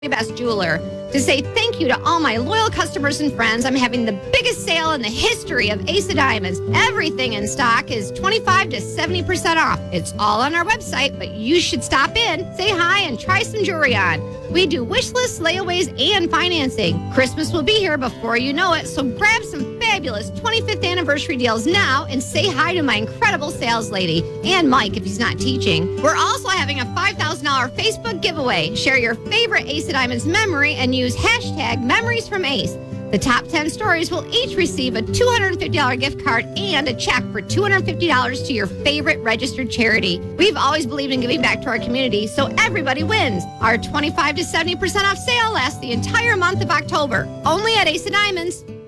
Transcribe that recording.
Best Jeweler to say thank you to all my loyal customers and friends. I'm having the biggest sale in the history of Ace of Diamonds. Everything in stock is 25 to 70% off. It's all on our website, but you should stop in, say hi, and try some jewelry on. We do wish lists, layaways, and financing. Christmas will be here before you know it, so grab some fabulous 25th anniversary deals now and say hi to my incredible sales lady and Mike if he's not teaching. We're also having a $5,000 Facebook giveaway. Share your favorite Ace of Diamonds memory and use hashtag Memories from Ace. The top 10 stories will each receive a $250 gift card and a check for $250 to your favorite registered charity. We've always believed in giving back to our community, so everybody wins. Our 25 to 70% off sale lasts the entire month of October, only at Ace of Diamonds.